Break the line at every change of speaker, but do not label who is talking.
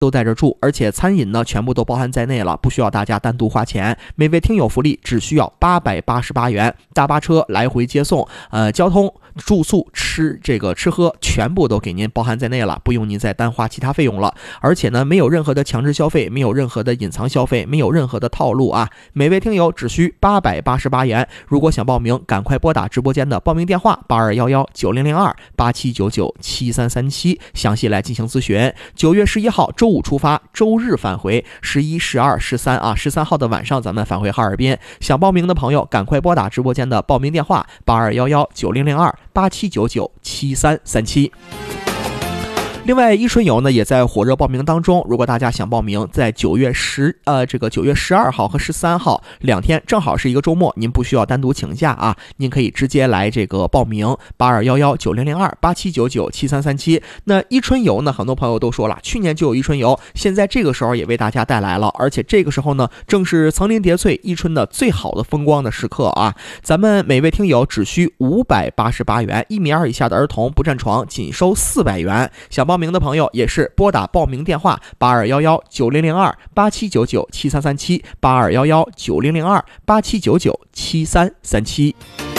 都在这住，而且餐饮呢全部都包含在内了，不需要大家单独花钱。每位听友福利只需要888元，大巴车来回接送，交通、住宿、吃喝全部都给您包含在内了，不用您再单花其他费用了。而且呢，没有任何的强制消费，没有任何的隐藏消费，没有任何的套路啊！每位听友只需888元。如果想报名，赶快拨打直播间的报名电话8211900287997337，详细来进行咨询。9月11号周五出发，周日返回，11、12、13啊，13号的晚上咱们返回哈尔滨。想报名的朋友，赶快拨打直播间的报名电话8211900287997337。另外，伊春游呢也在火热报名当中。如果大家想报名，在9月12号和13号2天，正好是一个周末，您不需要单独请假啊，您可以直接来报名8211900287997337。那伊春游呢，很多朋友都说了，去年就有伊春游，现在这个时候也为大家带来了，而且这个时候呢，正是层林叠翠伊春的最好的风光的时刻啊。咱们每位听友只需588元，1米2以下的儿童不占床，仅收400元。想报名的朋友也是拨打报名电话8211900287997337，8211900287997337。